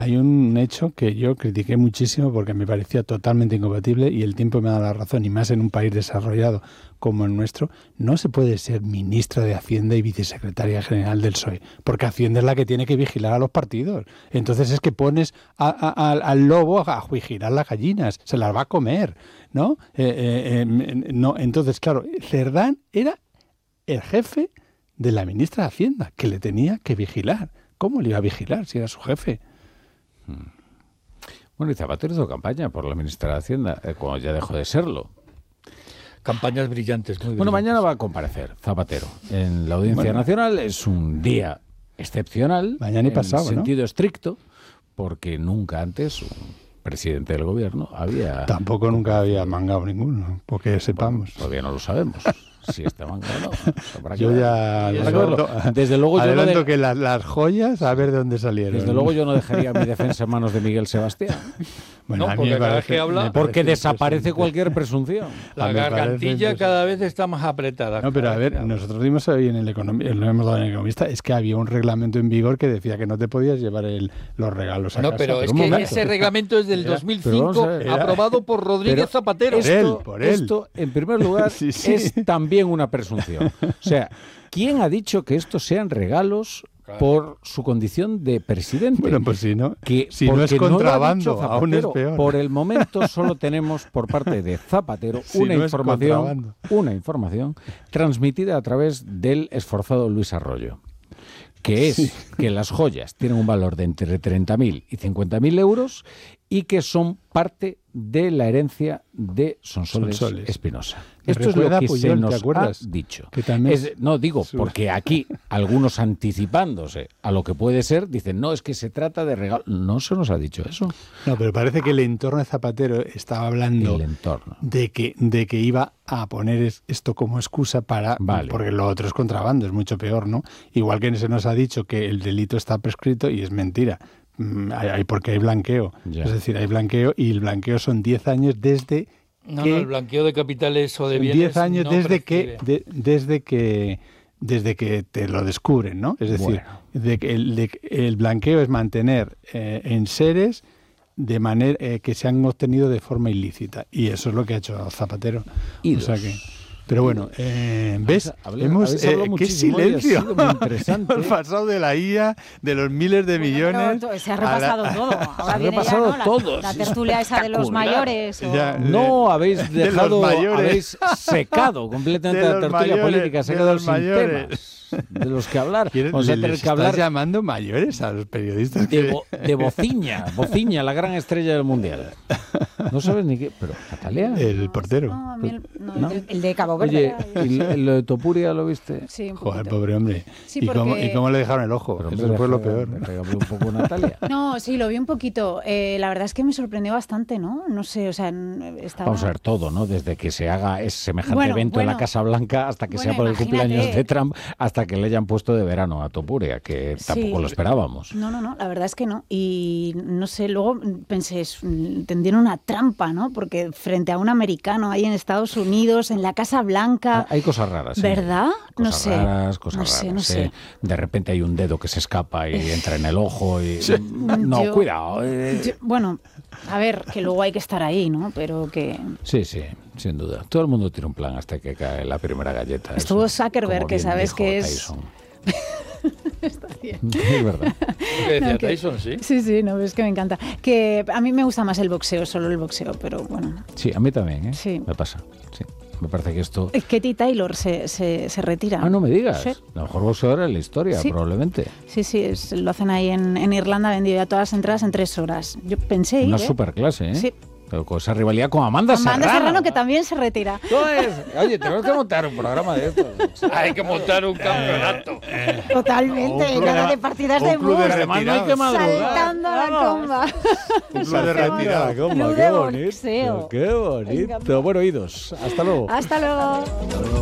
Hay un hecho que yo critiqué muchísimo porque me parecía totalmente incompatible y el tiempo me da la razón, y más en un país desarrollado como el nuestro. No se puede ser ministra de Hacienda y vicesecretaria general del PSOE, porque Hacienda es la que tiene que vigilar a los partidos. Entonces es que pones al lobo a vigilar las gallinas, se las va a comer, ¿no? No. Entonces, claro, Cerdán era el jefe de la ministra de Hacienda, que le tenía que vigilar. ¿Cómo le iba a vigilar si era su jefe? Bueno, y Zapatero hizo campaña por la ministra de Hacienda, cuando ya dejó de serlo. Campañas brillantes. Muy Bueno, brillantes. mañana va a comparecer Zapatero en la Audiencia Nacional. Es un día excepcional. Mañana y pasado, en sentido estricto, porque nunca antes un presidente del gobierno había... Tampoco nunca había mangado ninguno, porque sepamos. Bueno, todavía no lo sabemos. Si está mangado o no. Yo ya desde luego adelanto que las joyas, a ver de dónde salieron. Desde luego yo no dejaría mi defensa en manos de Miguel Sebastián. Bueno, no, porque cada vez que habla... Porque desaparece cualquier presunción. La gargantilla cada vez está más apretada. No, pero a ver, nosotros dimos hoy en el Economista, lo hemos dado en el Economista, es que había un reglamento en vigor que decía que no te podías llevar los regalos a casa. No, pero es que ese reglamento es del 2005, aprobado por Rodríguez Zapatero. Esto, en primer lugar, sí. es también una presunción. O sea, ¿quién ha dicho que estos sean regalos por su condición de presidente? Bueno, pues si no, que si no es contrabando, Zapatero, aún es peor. Por el momento solo tenemos por parte de Zapatero una información transmitida a través del esforzado Luis Arroyo, que es que las joyas tienen un valor de entre 30.000 y 50.000 euros y que son parte de la herencia de Sonsoles Espinosa. Esto es lo que se nos ha dicho. No digo, porque aquí algunos anticipándose a lo que puede ser, dicen, no, es que se trata de regalo. No se nos ha dicho eso. No, pero parece que el entorno de Zapatero estaba hablando de que iba a poner esto como excusa para... Porque lo otro es contrabando, es mucho peor, ¿no? Igual que se nos ha dicho que el delito está prescrito y es mentira. Porque hay blanqueo. Ya. Es decir, hay blanqueo y el blanqueo son 10 años desde... No, el blanqueo de capitales o de bienes 10 años no desde que te lo descubren, ¿no? Es decir, el blanqueo es mantener enseres de manera que se han obtenido de forma ilícita, y eso es lo que ha hecho Zapatero. O sea que... Pero bueno, ¿ves? ¡Qué silencio! Muy interesante. Hemos pasado de la IA, de los miles de millones... Se ha repasado todo. Ahora viene la tertulia esa de los mayores. No habéis dejado, habéis secado completamente la tertulia política, se ha quedado sin temas de los que hablar. Vamos a tener que hablar. ¿Estás llamando mayores a los periodistas? De Bociña, la gran estrella del Mundial. No sabes ni qué, pero Natalia. El portero. El de Cabo Verde. Oye, ¿y lo de Topuria lo viste? Sí, joder, pobre hombre. Sí, ¿Y cómo le dejaron el ojo? Pero eso fue lo peor. Un poco Natalia. No, sí, lo vi un poquito. La verdad es que me sorprendió bastante, ¿no? No sé, o sea, estaba... Vamos a ver todo, ¿no? Desde que se haga ese semejante evento en la Casa Blanca hasta que sea por el cumpleaños de Trump, hasta que le hayan puesto de verano a Topuria, que tampoco lo esperábamos. No, la verdad es que no. Y no sé, luego pensé, tendieron una trampa, ¿no? Porque frente a un americano ahí en Estados Unidos, en la Casa Blanca... Hay cosas raras. ¿Verdad? Cosas raras. De repente hay un dedo que se escapa y entra en el ojo y... Cuidado. Bueno, a ver, que luego hay que estar ahí, ¿no? Pero que... Sí, sin duda. Todo el mundo tiene un plan hasta que cae la primera galleta. Estuvo Zuckerberg, que sabes que es... Está bien. Es verdad. ¿Qué decía Tyson, sí? Sí, no, es que me encanta. Que a mí me gusta más el boxeo, solo el boxeo, pero bueno. Sí, a mí también, ¿eh? Sí. Me pasa, sí. Me parece que esto... Katie Taylor se retira. Ah, no me digas. Sí. La mejor boxeadora de la historia, probablemente. Sí, lo hacen ahí en Irlanda, vendido ya todas las entradas en 3 horas. Yo pensé... Una superclase, ¿eh? Sí. Pero con esa rivalidad con Amanda Serrano, que también se retira. Oye, tenemos que montar un programa de esto. Hay que montar un campeonato. Totalmente, nada de partidas de bus. Además no hay que madrugar. Saltando a la comba. Un club de retirada. Qué bonito. Qué bonito. Bueno, idos. Hasta luego. Hasta luego.